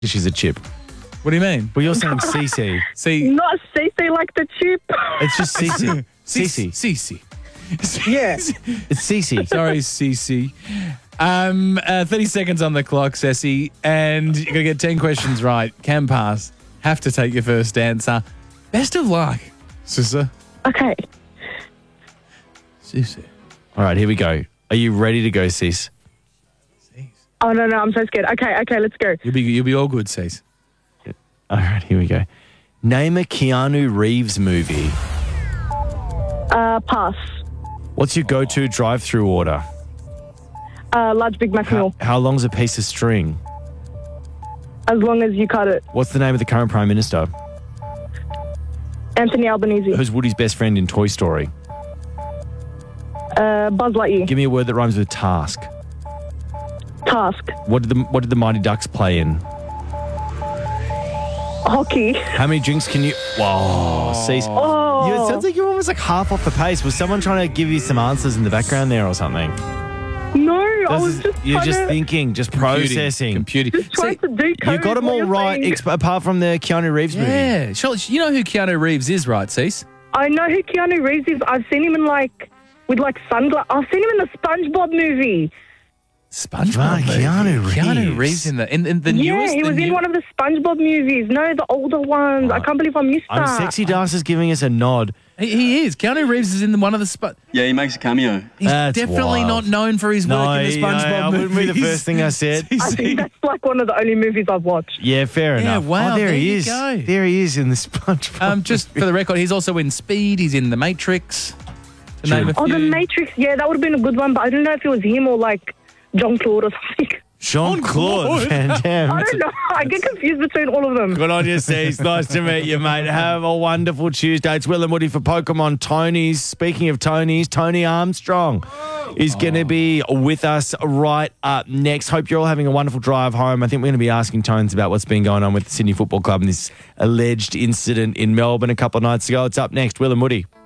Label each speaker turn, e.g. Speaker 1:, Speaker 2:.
Speaker 1: She's a chip.
Speaker 2: What do you mean?
Speaker 1: Well, you're saying CC.
Speaker 2: See,
Speaker 3: Not CC like the chip.
Speaker 1: It's just CC. CC.
Speaker 2: Cece.
Speaker 3: Yeah.
Speaker 1: It's CC.
Speaker 2: Sorry, Cece. 30 seconds on the clock, Ceci, and you're going to get 10 questions right. Can pass. Have to take your first answer. Best of luck, sister.
Speaker 3: Okay.
Speaker 2: Cece.
Speaker 1: All right, here we go. Are you ready to go, sis?
Speaker 3: Oh, no, I'm so scared. Okay, let's go.
Speaker 2: You'll be all good, Cece.
Speaker 1: All right, here we go. Name a Keanu Reeves movie.
Speaker 3: Pass.
Speaker 1: What's your go-to drive-through order?
Speaker 3: Large Big Mac meal.
Speaker 1: How long's a piece of string?
Speaker 3: As long as you cut it.
Speaker 1: What's the name of the current Prime Minister?
Speaker 3: Anthony Albanese.
Speaker 1: Who's Woody's best friend in Toy Story?
Speaker 3: Buzz Lightyear.
Speaker 1: Give me a word that rhymes with task.
Speaker 3: Task.
Speaker 1: What did the Mighty Ducks play in?
Speaker 3: Hockey.
Speaker 1: How many drinks can you... Whoa, cease.
Speaker 3: Oh.
Speaker 1: It sounds like you're almost like half off the pace. Was someone trying to give you some answers in the background there or something?
Speaker 3: No, I was just
Speaker 1: You're
Speaker 3: trying
Speaker 1: just
Speaker 3: to...
Speaker 1: thinking, just processing.
Speaker 2: Computing.
Speaker 3: Just trying to decode
Speaker 1: You got them
Speaker 3: what
Speaker 1: all
Speaker 3: you're
Speaker 1: right,
Speaker 3: saying.
Speaker 1: apart from the Keanu Reeves movie.
Speaker 2: Yeah. You know who Keanu Reeves is, right, Cease?
Speaker 3: I know who Keanu Reeves is. I've seen him in with sunglasses. I've seen him in the SpongeBob movie.
Speaker 2: SpongeBob.
Speaker 1: Right,
Speaker 2: movie.
Speaker 1: Keanu Reeves.
Speaker 2: Keanu Reeves in the newest.
Speaker 3: Yeah, he was in one of the SpongeBob movies. No, the older ones. I can't believe I missed that.
Speaker 1: Sexy Dancer's giving us a nod.
Speaker 2: He is. Keanu Reeves is in one of the.
Speaker 4: Yeah, he makes a cameo.
Speaker 2: He's
Speaker 1: That's
Speaker 2: definitely
Speaker 1: wild.
Speaker 2: not known for his work in the SpongeBob
Speaker 1: I wouldn't be the
Speaker 2: movies.
Speaker 1: first thing I said.
Speaker 3: I think that's like one of the only movies I've watched.
Speaker 1: Yeah, fair
Speaker 2: Yeah,
Speaker 1: enough.
Speaker 2: wow,
Speaker 1: Oh, there
Speaker 2: there
Speaker 1: he
Speaker 2: you
Speaker 1: is.
Speaker 2: go.
Speaker 1: There he is in the SpongeBob.
Speaker 2: Just for the record, he's also in Speed. He's in The Matrix. To name a
Speaker 3: Oh,
Speaker 2: few.
Speaker 3: The Matrix. Yeah, that would have been a good one, but I don't know if it was him or Jean-Claude or something.
Speaker 1: Jean-Claude Van Damme.
Speaker 3: I don't know. I get confused between all of them.
Speaker 1: Good on you, Cease. Nice to meet you, mate. Have a wonderful Tuesday. It's Will and Woody for Pokemon Tonys. Speaking of Tonys, Tony Armstrong is going to be with us right up next. Hope you're all having a wonderful drive home. I think we're going to be asking Tones about what's been going on with the Sydney Football Club and this alleged incident in Melbourne a couple of nights ago. It's up next. Will and Woody.